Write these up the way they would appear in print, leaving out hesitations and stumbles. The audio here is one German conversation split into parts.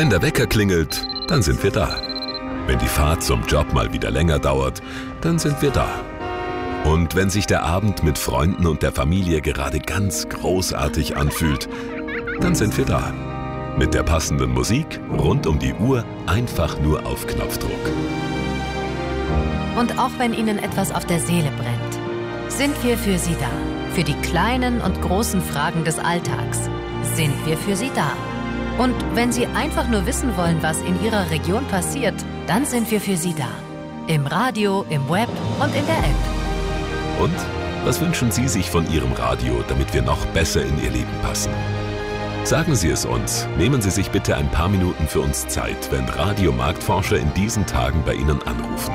Wenn der Wecker klingelt, dann sind wir da. Wenn die Fahrt zum Job mal wieder länger dauert, dann sind wir da. Und wenn sich der Abend mit Freunden und der Familie gerade ganz großartig anfühlt, dann sind wir da. Mit der passenden Musik rund um die Uhr, einfach nur auf Knopfdruck. Und auch wenn Ihnen etwas auf der Seele brennt, sind wir für Sie da. Für die kleinen und großen Fragen des Alltags sind wir für Sie da. Und wenn Sie einfach nur wissen wollen, was in Ihrer Region passiert, dann sind wir für Sie da. Im Radio, im Web und in der App. Und was wünschen Sie sich von Ihrem Radio, damit wir noch besser in Ihr Leben passen? Sagen Sie es uns. Nehmen Sie sich bitte ein paar Minuten für uns Zeit, wenn Radiomarktforscher in diesen Tagen bei Ihnen anrufen.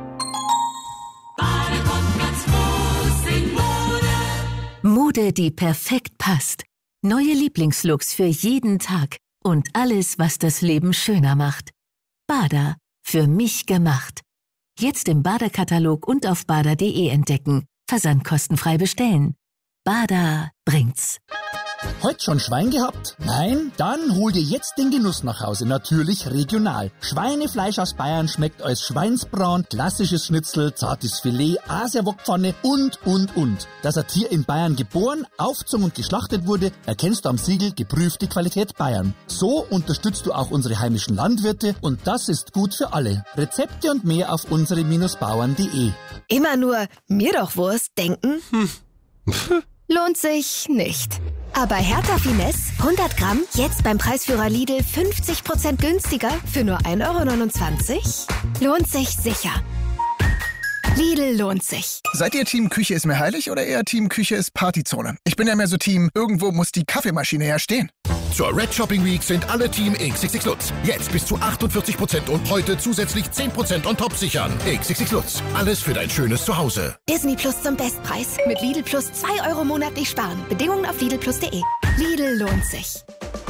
Mode, die perfekt passt. Neue Lieblingslooks für jeden Tag. Und alles, was das Leben schöner macht. Bada, für mich gemacht. Jetzt im Bada-Katalog und auf bada.de entdecken. Versandkostenfrei bestellen. Bada bringt's. Heute schon Schwein gehabt? Nein? Dann hol dir jetzt den Genuss nach Hause, natürlich regional. Schweinefleisch aus Bayern schmeckt als Schweinsbraten, klassisches Schnitzel, zartes Filet, Asiawokpfanne und. Dass ein Tier in Bayern geboren, aufgezogen und geschlachtet wurde, erkennst du am Siegel geprüfte Qualität Bayern. So unterstützt du auch unsere heimischen Landwirte und das ist gut für alle. Rezepte und mehr auf unsere-bauern.de. Immer nur mir doch Wurst denken? Lohnt sich nicht. Aber Hertha Finesse, 100 Gramm, jetzt beim Preisführer Lidl 50% günstiger für nur 1,29 €? Lohnt sich sicher. Lidl lohnt sich. Seid ihr Team Küche ist mir heilig oder eher Team Küche ist Partyzone? Ich bin ja mehr so Team, irgendwo muss die Kaffeemaschine ja stehen. Zur Red Shopping Week sind alle Team XXX Lutz. Jetzt bis zu 48% und heute zusätzlich 10% on top sichern. XXX Lutz. Alles für dein schönes Zuhause. Disney Plus zum Bestpreis. Mit Lidl Plus 2 € monatlich sparen. Bedingungen auf lidlplus.de. Lidl lohnt sich.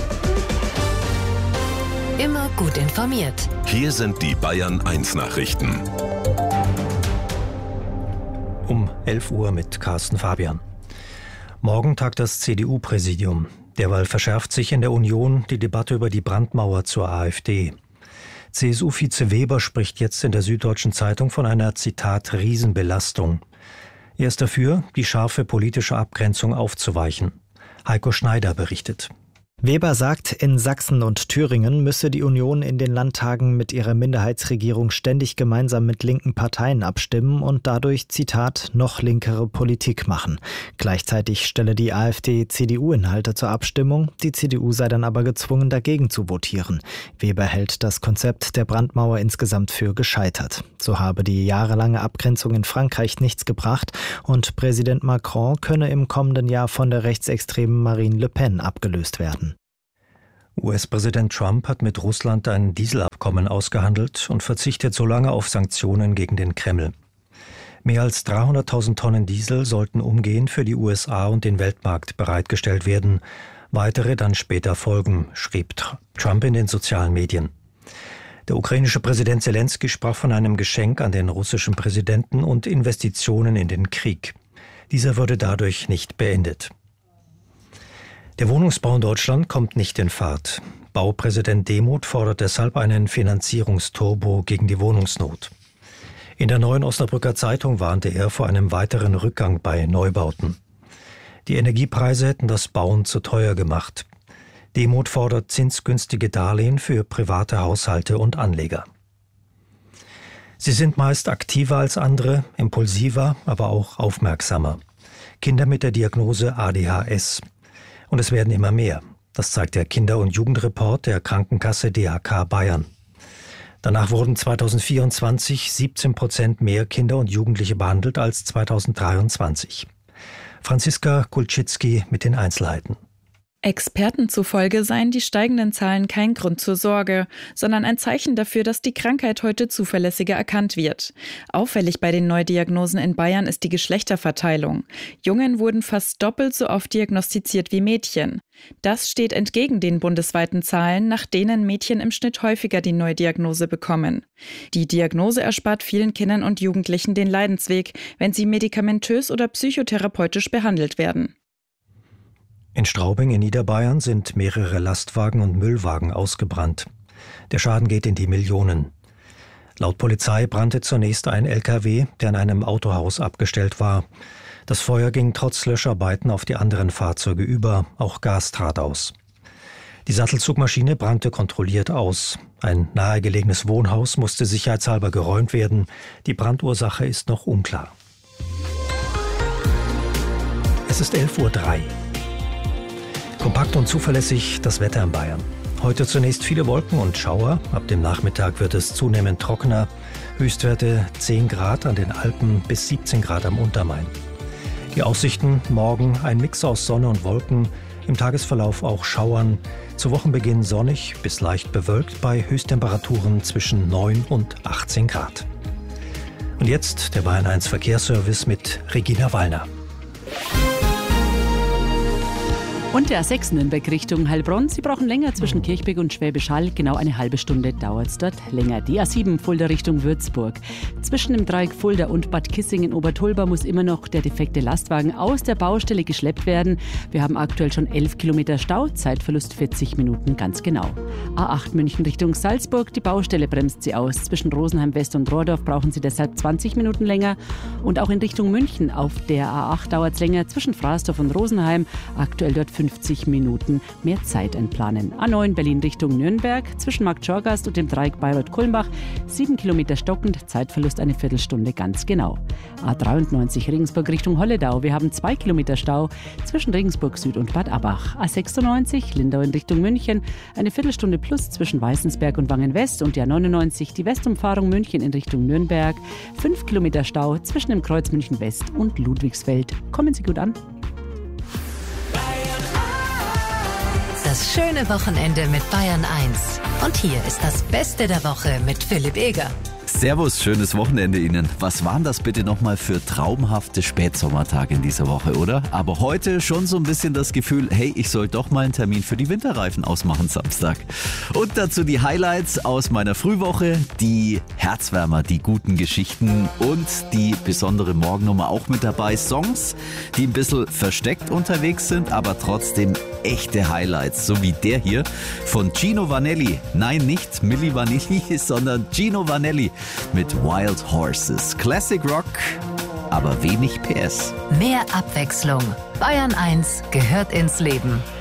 Immer gut informiert. Hier sind die Bayern 1 Nachrichten. Um 11 Uhr mit Carsten Fabian. Morgen tagt das CDU-Präsidium. Derweil verschärft sich in der Union die Debatte über die Brandmauer zur AfD. CSU-Vize Weber spricht jetzt in der Süddeutschen Zeitung von einer, Zitat, Riesenbelastung. Er ist dafür, die scharfe politische Abgrenzung aufzuweichen. Heiko Schneider berichtet. Weber sagt, in Sachsen und Thüringen müsse die Union in den Landtagen mit ihrer Minderheitsregierung ständig gemeinsam mit linken Parteien abstimmen und dadurch, Zitat, noch linkere Politik machen. Gleichzeitig stelle die AfD CDU-Inhalte zur Abstimmung, die CDU sei dann aber gezwungen, dagegen zu votieren. Weber hält das Konzept der Brandmauer insgesamt für gescheitert. So habe die jahrelange Abgrenzung in Frankreich nichts gebracht und Präsident Macron könne im kommenden Jahr von der rechtsextremen Marine Le Pen abgelöst werden. US-Präsident Trump hat mit Russland ein Dieselabkommen ausgehandelt und verzichtet so lange auf Sanktionen gegen den Kreml. Mehr als 300.000 Tonnen Diesel sollten umgehend für die USA und den Weltmarkt bereitgestellt werden. Weitere dann später folgen, schrieb Trump in den sozialen Medien. Der ukrainische Präsident Zelensky sprach von einem Geschenk an den russischen Präsidenten und Investitionen in den Krieg. Dieser würde dadurch nicht beendet. Der Wohnungsbau in Deutschland kommt nicht in Fahrt. Baupräsident Demuth fordert deshalb einen Finanzierungsturbo gegen die Wohnungsnot. In der Neuen Osnabrücker Zeitung warnte er vor einem weiteren Rückgang bei Neubauten. Die Energiepreise hätten das Bauen zu teuer gemacht. Demuth fordert zinsgünstige Darlehen für private Haushalte und Anleger. Sie sind meist aktiver als andere, impulsiver, aber auch aufmerksamer. Kinder mit der Diagnose ADHS. Und es werden immer mehr. Das zeigt der Kinder- und Jugendreport der Krankenkasse DAK Bayern. Danach wurden 2024 17% mehr Kinder und Jugendliche behandelt als 2023. Franziska Kulczycki mit den Einzelheiten. Experten zufolge seien die steigenden Zahlen kein Grund zur Sorge, sondern ein Zeichen dafür, dass die Krankheit heute zuverlässiger erkannt wird. Auffällig bei den Neudiagnosen in Bayern ist die Geschlechterverteilung. Jungen wurden fast doppelt so oft diagnostiziert wie Mädchen. Das steht entgegen den bundesweiten Zahlen, nach denen Mädchen im Schnitt häufiger die Neudiagnose bekommen. Die Diagnose erspart vielen Kindern und Jugendlichen den Leidensweg, wenn sie medikamentös oder psychotherapeutisch behandelt werden. In Straubing in Niederbayern sind mehrere Lastwagen und Müllwagen ausgebrannt. Der Schaden geht in die Millionen. Laut Polizei brannte zunächst ein LKW, der in einem Autohaus abgestellt war. Das Feuer ging trotz Löscharbeiten auf die anderen Fahrzeuge über, auch Gas trat aus. Die Sattelzugmaschine brannte kontrolliert aus. Ein nahegelegenes Wohnhaus musste sicherheitshalber geräumt werden. Die Brandursache ist noch unklar. Es ist 11:03 Uhr. Kompakt und zuverlässig das Wetter in Bayern. Heute zunächst viele Wolken und Schauer. Ab dem Nachmittag wird es zunehmend trockener. Höchstwerte 10 Grad an den Alpen bis 17 Grad am Untermain. Die Aussichten: morgen ein Mix aus Sonne und Wolken. Im Tagesverlauf auch Schauern. Zu Wochenbeginn sonnig bis leicht bewölkt bei Höchsttemperaturen zwischen 9 und 18 Grad. Und jetzt der Bayern 1 Verkehrsservice mit Regina Wallner. Und der A6 Nürnberg Richtung Heilbronn. Sie brauchen länger zwischen Kirchberg und Schwäbisch Hall. Genau eine halbe Stunde dauert es dort länger. Die A7 Fulda Richtung Würzburg. Zwischen dem Dreieck Fulda und Bad Kissingen-Obertolba muss immer noch der defekte Lastwagen aus der Baustelle geschleppt werden. Wir haben aktuell schon 11 Kilometer Stau. Zeitverlust 40 Minuten ganz genau. A8 München Richtung Salzburg. Die Baustelle bremst sie aus. Zwischen Rosenheim West und Rohrdorf brauchen Sie deshalb 20 Minuten länger. Und auch in Richtung München auf der A8 dauert es länger. Zwischen Frasdorf und Rosenheim. Aktuell dort 50 Minuten mehr Zeit einplanen. A9 Berlin Richtung Nürnberg, zwischen Markt Schorgast und dem Dreieck Bayreuth-Kulmbach, 7 Kilometer stockend, Zeitverlust eine Viertelstunde ganz genau. A93 Regensburg Richtung Holledau, wir haben 2 Kilometer Stau zwischen Regensburg Süd und Bad Abbach. A96 Lindau in Richtung München, eine Viertelstunde plus zwischen Weißensberg und Wangen West und die A99 die Westumfahrung München in Richtung Nürnberg, 5 Kilometer Stau zwischen dem Kreuz München West und Ludwigsfeld. Kommen Sie gut an. Das schöne Wochenende mit Bayern 1. Und hier ist das Beste der Woche mit Philipp Eger. Servus, schönes Wochenende Ihnen. Was waren das bitte nochmal für traumhafte Spätsommertage in dieser Woche, oder? Aber heute schon so ein bisschen das Gefühl, hey, ich soll doch mal einen Termin für die Winterreifen ausmachen Samstag. Und dazu die Highlights aus meiner Frühwoche, die Herzwärmer, die guten Geschichten und die besondere Morgennummer auch mit dabei. Songs, die ein bisschen versteckt unterwegs sind, aber trotzdem echte Highlights, so wie der hier von Gino Vanelli. Nein, nicht Milli Vanilli, sondern Gino Vanelli mit Wild Horses. Classic Rock, aber wenig PS. Mehr Abwechslung. Bayern 1 gehört ins Leben.